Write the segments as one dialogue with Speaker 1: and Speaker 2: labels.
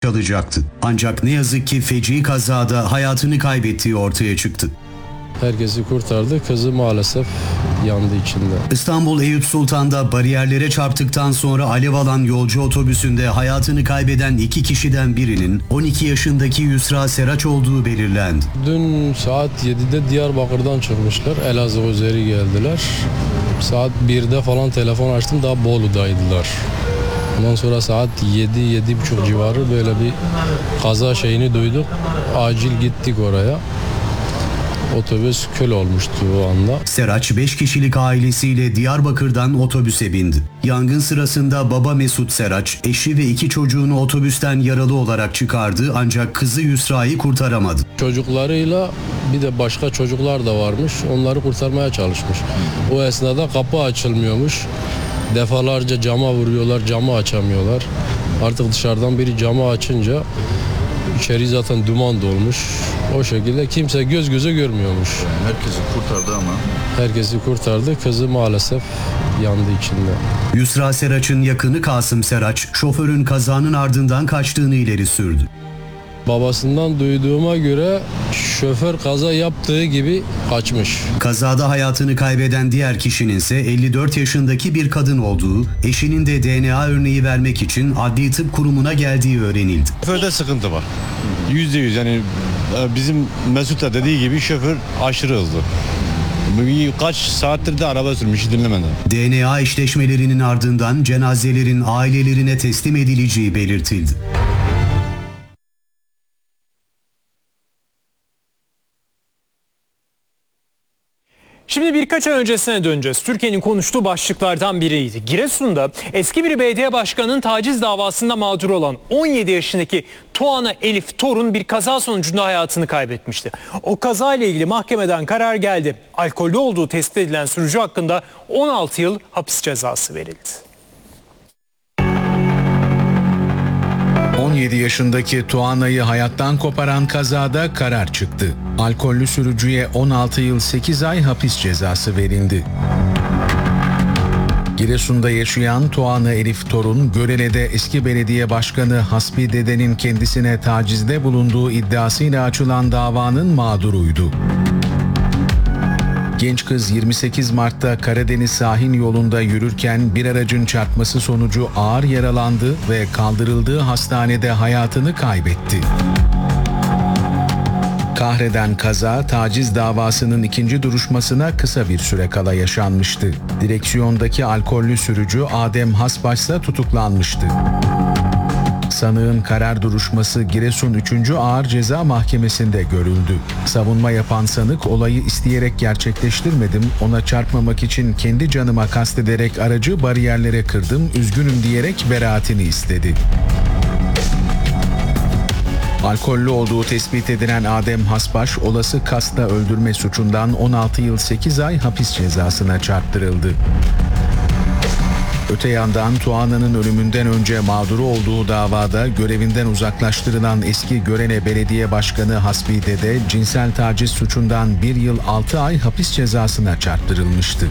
Speaker 1: çalacaktı. Ancak ne yazık ki feci kazada hayatını kaybettiği ortaya çıktı.
Speaker 2: Herkesi kurtardı. Kızı maalesef yandı içinde.
Speaker 1: İstanbul Eyüp Sultan'da bariyerlere çarptıktan sonra alev alan yolcu otobüsünde hayatını kaybeden 2 kişiden birinin 12 yaşındaki Yusra Seraç olduğu belirlendi.
Speaker 2: Dün saat 7'de Diyarbakır'dan çıkmışlar. Elazığ üzeri geldiler. Saat 1'de falan telefon açtım, daha Bolu'daydılar. Ondan sonra saat 7-7.30 civarı böyle bir kaza şeyini duyduk. Acil gittik oraya. Otobüs kül olmuştu o anda.
Speaker 1: Seraç 5 kişilik ailesiyle Diyarbakır'dan otobüse bindi. Yangın sırasında baba Mesut Seraç, eşi ve 2 çocuğunu otobüsten yaralı olarak çıkardı ancak kızı Yusra'yı kurtaramadı.
Speaker 2: Çocuklarıyla bir de başka çocuklar da varmış. Onları kurtarmaya çalışmış. O esnada kapı açılmıyormuş. Defalarca cama vuruyorlar, camı açamıyorlar. Artık dışarıdan biri camı açınca İçeri zaten duman dolmuş. O şekilde kimse göz göze görmüyormuş.
Speaker 3: Herkesi kurtardı ama.
Speaker 2: Herkesi kurtardı. Kızı maalesef yandı içinde.
Speaker 1: Yusra Seraç'ın yakını Kasım Seraç, şoförün kazanın ardından kaçtığını ileri sürdü.
Speaker 2: Babasından duyduğuma göre şoför kaza yaptığı gibi kaçmış.
Speaker 1: Kazada hayatını kaybeden diğer kişinin ise 54 yaşındaki bir kadın olduğu, eşinin de DNA örneği vermek için Adli Tıp Kurumu'na geldiği öğrenildi.
Speaker 4: Şoförde sıkıntı var. %100 yani bizim Mesut da dediği gibi şoför aşırı hızlı. Kaç saattir de araba sürmüş dinlemeden.
Speaker 1: DNA eşleşmelerinin ardından cenazelerin ailelerine teslim edileceği belirtildi.
Speaker 5: Şimdi birkaç ay öncesine döneceğiz. Türkiye'nin konuştuğu başlıklardan biriydi. Giresun'da eski bir belediye başkanının taciz davasında mağdur olan 17 yaşındaki Tuana Elif Torun bir kaza sonucunda hayatını kaybetmişti. O kazayla ilgili mahkemeden karar geldi. Alkollü olduğu tespit edilen sürücü hakkında 16 yıl hapis cezası verildi.
Speaker 6: 17 yaşındaki Tuana'yı hayattan koparan kazada karar çıktı. Alkollü sürücüye 16 yıl 8 ay hapis cezası verildi. Giresun'da yaşayan Tuana Elif Torun, Görele'de eski belediye başkanı Hasbi Dede'nin kendisine tacizde bulunduğu iddiasıyla açılan davanın mağduruydu. Genç kız 28 Mart'ta Karadeniz sahil yolunda yürürken bir aracın çarpması sonucu ağır yaralandı ve kaldırıldığı hastanede hayatını kaybetti. Kahreden kaza, taciz davasının ikinci duruşmasına kısa bir süre kala yaşanmıştı. Direksiyondaki alkollü sürücü Adem Hasbaş ise tutuklanmıştı. Sanığın karar duruşması Giresun 3. Ağır Ceza Mahkemesi'nde görüldü. Savunma yapan sanık olayı isteyerek gerçekleştirmedim, ona çarpmamak için kendi canıma kastederek aracı bariyerlere kırdım, üzgünüm diyerek beraatini istedi. Alkollü olduğu tespit edilen Adem Hasbaş, olası kasta öldürme suçundan 16 yıl 8 ay hapis cezasına çarptırıldı. Öte yandan Tuana'nın ölümünden önce mağduru olduğu davada görevinden uzaklaştırılan eski Görele Belediye Başkanı Hasbi Dede, cinsel taciz suçundan 1 yıl 6 ay hapis cezasına çarptırılmıştı.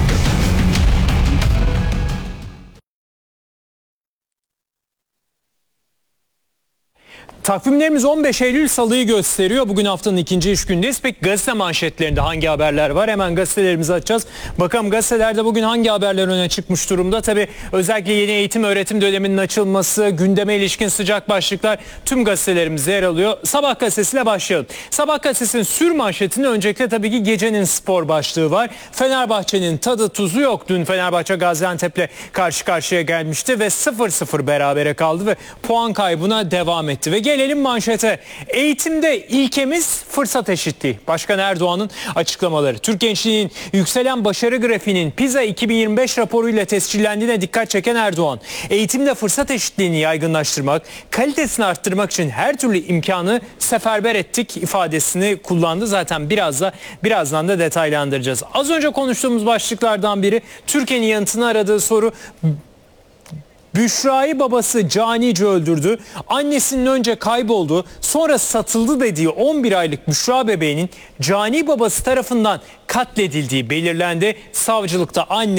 Speaker 5: Takvimlerimiz 15 Eylül Salı'yı gösteriyor. Bugün haftanın ikinci iş günündeyiz. Peki gazete manşetlerinde hangi haberler var? Hemen gazetelerimizi açacağız. Bakalım gazetelerde bugün hangi haberler öne çıkmış durumda? Tabii özellikle yeni eğitim öğretim döneminin açılması, gündeme ilişkin sıcak başlıklar tüm gazetelerimizde yer alıyor. Sabah gazetesiyle başlayalım. Sabah gazetesinin sür manşetinde öncelikle tabii ki gecenin spor başlığı var. Fenerbahçe'nin tadı tuzu yok. Dün Fenerbahçe Gaziantep'le karşı karşıya gelmişti ve 0-0 berabere kaldı ve puan kaybına devam etti. Ve gelelim manşete. Eğitimde ilkemiz fırsat eşitliği. Başkan Erdoğan'ın açıklamaları. Türk gençliğinin yükselen başarı grafiğinin PISA 2025 raporuyla tescillendiğine dikkat çeken Erdoğan, eğitimde fırsat eşitliğini yaygınlaştırmak, kalitesini arttırmak için her türlü imkanı seferber ettik ifadesini kullandı. Zaten birazdan da detaylandıracağız. Az önce konuştuğumuz başlıklardan biri Türkiye'nin yanıtını aradığı soru. Büşra'yı babası canice öldürdü. Annesinin önce kayboldu, sonra satıldı dediği 11 aylık Büşra bebeğinin cani babası tarafından katledildiği belirlendi. Savcılıkta anne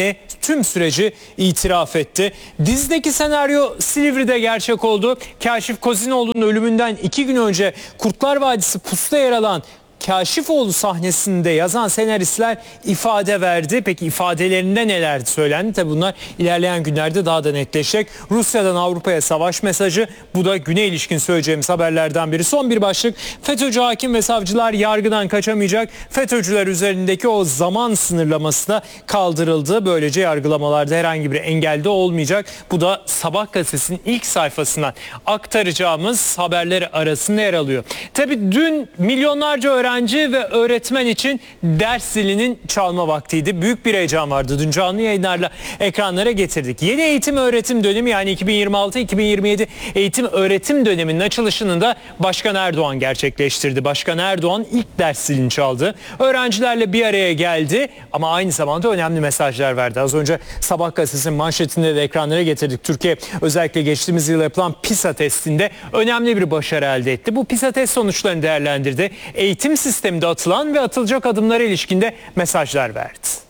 Speaker 5: tüm süreci itiraf etti. Dizideki senaryo Silivri'de gerçek oldu. Kaşif Kozinoğlu'nun ölümünden 2 gün önce Kurtlar Vadisi Pus'ta yer alan Kaşifoğlu sahnesinde yazan senaristler ifade verdi. Peki ifadelerinde neler söylendi? Tabi bunlar ilerleyen günlerde daha da netleşecek. Rusya'dan Avrupa'ya savaş mesajı. Bu da güne ilişkin söyleyeceğimiz haberlerden biri. Son bir başlık. FETÖ'cü hakim ve savcılar yargıdan kaçamayacak. FETÖ'cüler üzerindeki o zaman sınırlaması da kaldırıldı. Böylece yargılamalarda herhangi bir engel de olmayacak. Bu da Sabah gazetesinin ilk sayfasından aktaracağımız haberler arasında yer alıyor. Tabi dün milyonlarca öğrenci ve öğretmen için ders zilinin çalma vaktiydi. Büyük bir heyecan vardı. Dün canlı yayınlarla ekranlara getirdik. Yeni eğitim öğretim dönemi, yani 2026-2027 eğitim öğretim döneminin açılışını da Başkan Erdoğan gerçekleştirdi. Başkan Erdoğan ilk ders zilini çaldı. Öğrencilerle bir araya geldi ama aynı zamanda önemli mesajlar verdi. Az önce Sabah gazetesinin manşetinde de ekranlara getirdik. Türkiye özellikle geçtiğimiz yıl yapılan PISA testinde önemli bir başarı elde etti. Bu PISA test sonuçlarını değerlendirdi. Eğitim sisteminde atılan ve atılacak adımlara ilişkinde mesajlar verdi.